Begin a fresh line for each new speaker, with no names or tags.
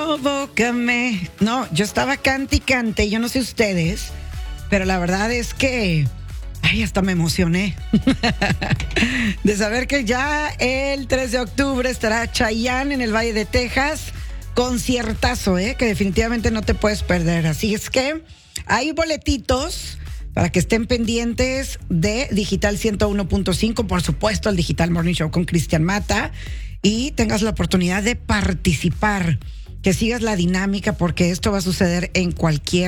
Provócame. No, yo estaba cante y cante, yo no sé ustedes, pero la verdad es que, ay, hasta me emocioné de saber que ya el 3 de octubre estará Chayanne en el Valle de Texas. Conciertazo, que definitivamente no te puedes perder. Así es que hay boletitos para que estén pendientes de Digital 101.5, por supuesto, el Digital Morning Show con Cristian Mata, y tengas la oportunidad de participar, que sigas la dinámica, porque esto va a suceder en cualquier